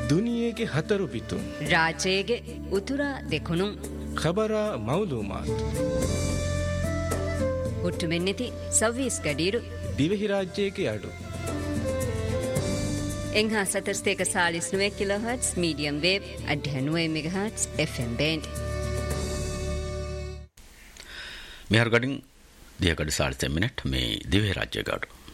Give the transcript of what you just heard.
ದುನಿಯೆಗೆ ಹತರು ಬಿತ್ತು ರಾಜೇಗೆ ಉತುರ ದೆಕುನು ಖಬರ ಮೌಲೂಮಾತ್ ಹುಟ್ಟು ಮೆನ್ನಿತಿ ಸವ್ವೀಸ್ ಗಡೀರು ದಿವೆಹಿ ರಾಜ್ಯಕ್ಕೆ ಅಡು ಎಂಘಾ ಸತರ್ಸ್ತೇಕ 49 kilohertz medium wave 89 megahertz FM band මෙහර ගඩින් දියකඩ 40 minute මේ දිවේ රාජ්‍ය ගාඩු